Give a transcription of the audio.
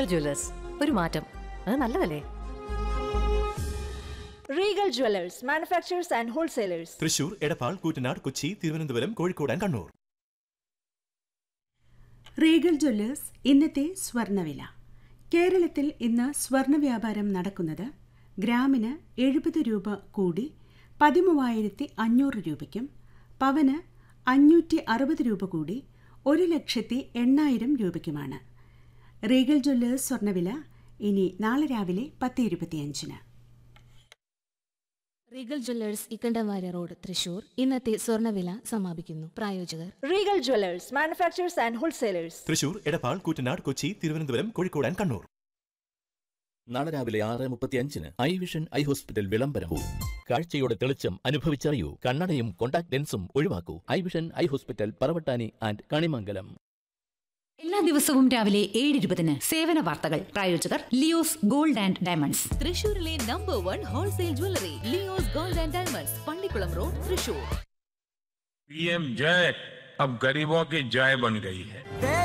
Jewellers, ഒരു മാറ്റം. അത് നല്ലതല്ലേ? Regal Jewellers, manufacturers and wholesalers. Thrissur, Edappal, Koottanad, Kochi, Thiruvananthapuram, Kozhikode and Kannur. Regal Jewellers ഇന്നത്തെ സ്വർണ്ണവില. കേരളത്തിൽ ഇന്ന് സ്വർണ്ണ വ്യാപാരം നടക്കുന്നത് ഗ്രാമിന് 70 രൂപ കൂടി 13,500 രൂപയ്ക്കും പവന് 560 രൂപ കൂടി 1,08,000 രൂപയ്ക്കുമാണ്. റീഗൽ ജ്വല്ലേഴ്സ് സ്വർണ്ണവില ഇനി നാളെ രാവിലെ 10:25. Regal Jewellers Ikkanda Warrier road, Thrissur. ഇന്നത്തെ സ്വർണ്ണവില സമാപിക്കുന്നു. പ്രായോജകർ Regal Jewellers, manufacturers and wholesalers. Thrissur, Edappal, Koottanad, Kochi, Thiruvananthapuram, Kozhikode and Kannur. നാളെ രാവിലെ 6:35 ഐ വിഷൻ ഐ ഹോസ്പിറ്റൽ വിളംബരവും. കാഴ്ചയുടെ തെളിച്ചം അനുഭവിച്ചറിയൂ. കണ്ണടയും contact ലെൻസും ഒഴിവാക്കൂ. I vision eye hospital, Paravattani and Kanimangalam. എല്ലാ ദിവസവും രാവിലെ 7:20 സേവന വാർത്തകൾ. പ്രായോജകർ ലിയോസ് ഗോൾഡ് ആൻഡ് ഡയമണ്ട്സ്. തൃശൂരിലെ number 1 wholesale jewellery Leo's gold and diamonds, Pallikkulam road, Thrissur. PM जय अब गरीबों की जय बन गई है.